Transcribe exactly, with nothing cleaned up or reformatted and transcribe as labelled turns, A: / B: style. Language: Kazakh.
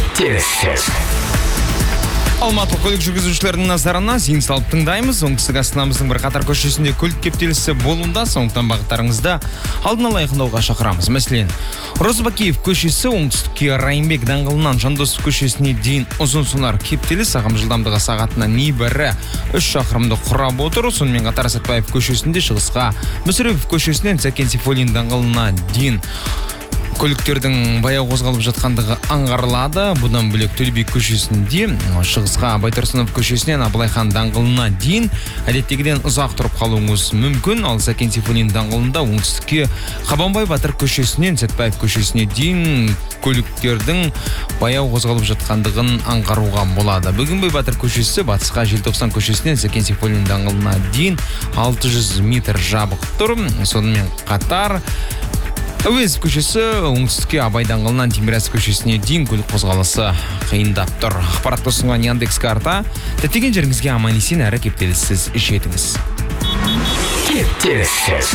A: кептеліссіз.
B: Алматы көлік жүргізушілерінің назарына зейін салып тыңдаймыз. Оңтүстік астанамыздың бірқатар көшесінде көлік кептелісі болуында, сондықтан бағыттарыңызды алдын ала айқындауға шақырамыз. Мәселен, Розыбакиев көшесі оңтүстікке Райымбек даңғылынан Жандосов көшесіне дейін ұзын сонар кептеліс, ағым жылдамдығы сағатына небәрі үш шақырымды құрап отыр. Сонымен қатар Сәтбаев көшесінде шығысқа Мүсірепов көшесінен Сәкен Сейфуллин даңғылына дейін көліктердің баяу қозғалып жатқандығы аңғарылады. Бұдан бөлек Төлебек көшесінде шығысқа Байтұрсынов көшесінен Абылайхан даңғылына дейін әдеттегіден ұзақ тұрып қалуыңыз мүмкін. Ал Сәкен Сейфуллин даңғылында оңтүстікке Қабанбай Батыр көшесінен Сәтбаев көшесіне дейін көліктердің баяу қозғалып жатқандығын аңғаруға болады. Бөгенбай Батыр көшесі батысқа Желтоқсан көшесінен Сәкен Сейфуллин даңғылына дейін алты жүз метр жабық тұр. Сонымен қатар Әуезов көшесі оңтүстікке Абай даңғылынан Тимирязев көшесіне дейін көлік қозғалысы қиындап тұр. Ақпаратты ұсынған Яндекс карта. Діттеген жеріңізге аман есен әрі кептеліссіз жетіңіз.
A: Кептеліссіз.